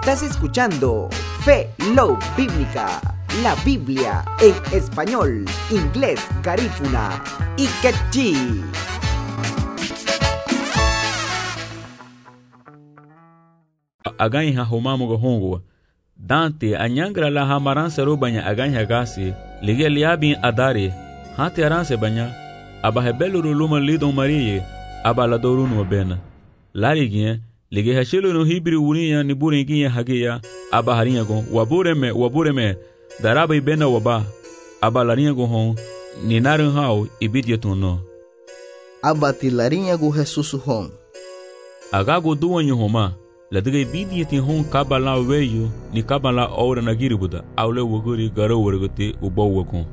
Estás escuchando Fe, Love Bíblica, la Biblia en español, inglés, garífuna y quechí. Aganya homamu go hongo Dante anyangra la hamaran sero banya aganya gasi lige liabin adare hati aranse banya aba hebelu luma lidon marie aba la doru no bena larigien lige hashilo no hibri uniya ni buringiya hagiya aba haringa go wabureme daraba ibena waba aba laringa go hon ni narin hao ibidieton no aba tilaringa go resusu hon agago duanyo homa la diga bidiyati hon kabala weyu ni kabala ora na giribuda awle woguri garo worgote ubo wakon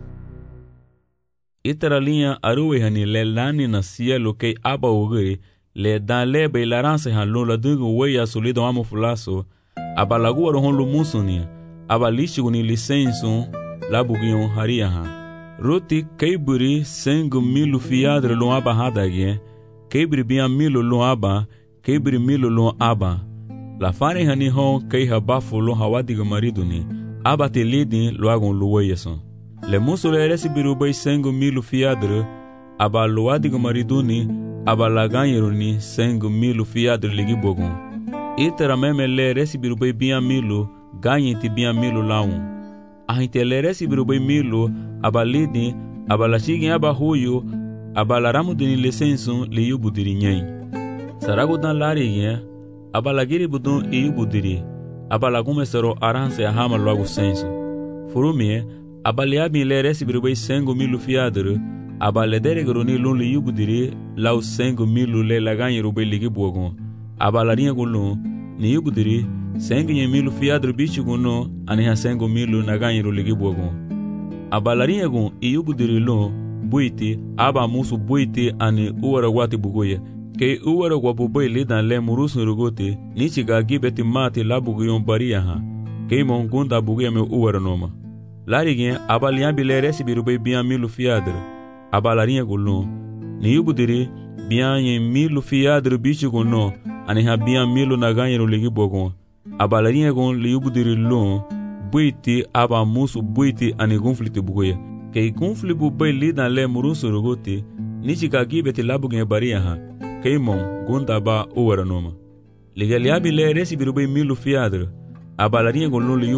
itara linha aruwe hani le lani na cielo que aba woguri le dan le beilaranse han lo la diga weya solido amo fulaso aba laguaro hon lo musonia aba lishi ni licenso la bugion haria ha roti keiburi 5,000 fiadre lo aba hadagie keibri bia 1,000 lo aba keibri 1,000 lo aba la fare hani hon kei habafo lo hawadiga mariduni aba te lidin lo agon lo weyeson le muso le resibiru bay 5,000 fiadre aba lo adiga mariduni aba la ganyeruni 5,000 fiadre ligi bogon itera meme le resibiru bay bien 1,000 ganyenti bien 1,000 laun ahinte le resibiru bay 1,000 aba lidin aba la chigin aba huyo aba la ramudini licenso li yubudiri nyen sarago dan lari abalagiri budun budiri abalagume sero aranse hama logo senso furumie abaliabi le resibiru 5,000 fiadre abaledere groni lunli budiri lau 5,000 le laganyi rube ligi bogon abalarinha gulun ni budiri 5,000 fiadre bichi guno ani 5,000 naganyi ligi bogon abalarinha gun budiri lo buiti aba musu buiti ani uwara wati bugoye ke uwara wabubai lidan le murusun rugote ni chiga gibeti mati la buguyon bariya ha ke mongunda buguya me uwara noma larigien abaliambi le resibiru bay bien 1,000 fiadre abalarinha gulun ni yubudiri bien 1,000 fiadre bichi guno ani ha bien 1,000 naganyero ligi bogon abalarinha gun li yubudiri lo buiti aba musu buiti ani gunfliti buguya ke gunfli bubai lidan le murusun rugote ni chiga gibeti la buguyon bariya ha Keimon gunda ba uwara noma ligaliabi le resibiru bay 1,000 fiadre abalarinha golun li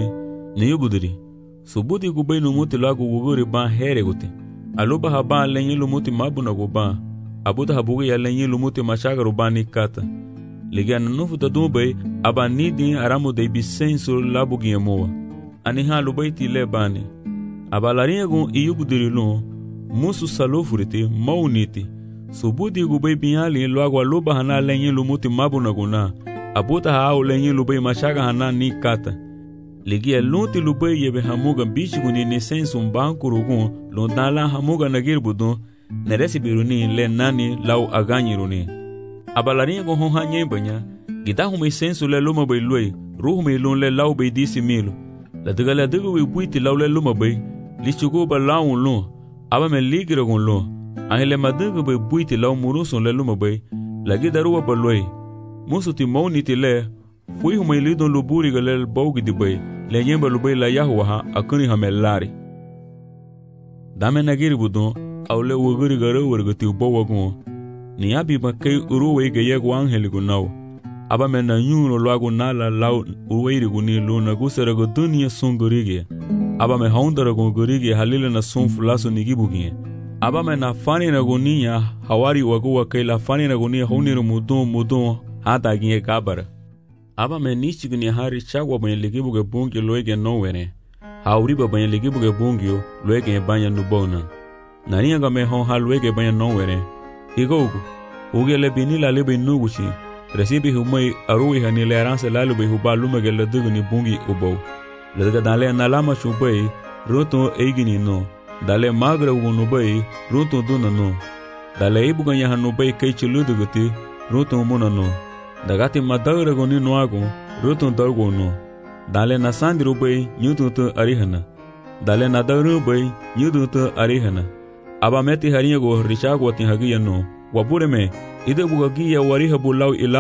yubudiri subudi gubay numuti lagu wuguri ban heregote aluba haba lenyi lumuti mabuna guban abuda habugi ya lenyi lumuti mashagaru bani kata ligana nufu tadubay aba nidin aramu de bisenso labugi emoa ani ha lubayti le bani abalarinha gun yubudiri lo musu salofurite mauniti subudi gubay binyali loago aluba hana lenyi lumuti mabuna guna abuta hao lenyi lubay mashaga hana ni kata ligia lunti lubay yebe hamuga bichi guni ni sensu mbanku rugun londala hamuga nagir budun neresibiru ni le nani lau aganyiru ni abalarinha go honha nyembanya gita humay sensu le luma bay luay ruhumay lun le lau bay 10,000 la digala digu we buiti lau le luma bay lichugo ba laun lun aba me ligira gun lun ahile madinga bay buiti lau murusun le luma bay lagi daruwa baloi musu ti mauniti le fui humay lidon luburi galel baugi di bay le nyemba lubay la yahuwa akuni hamelari dame nagiri budon awle woguri garo wargati ubawagun ni abi makay uruwe gayegu angeli gunaw aba mena nyuno lwagu nala lau uweiri guni luna guserago dunia sungurige aba me haundarago gurige halile na sunfulaso nigibugie aba me na fani na gunia hawari waguwa kai la fani na gunia honiru mudun hata ginye kabara aba me nishi gunia hari chagwa banye ligibuge bungi loege nowere hauriba banye ligibuge bungi loege banya nubona nani anga me hon halwege banya nowere igogu ugele binila lebe nuguchi resibi humai aruwi hani le aranse lalube huba lumege le duguni bungi ubo lega dale nalama chubai roto eigini no dale magra unubai roto duna no dale ibuganya hanubai kai chuluduguti roto muna no dagati madagra goni no ago roto dargo no dale nasandi rubai nyutu arihana dale nadaru bai nyutu arihana aba meti hariya go rishago tin hagiya no wabure me ide bugagiya wariha bulau ila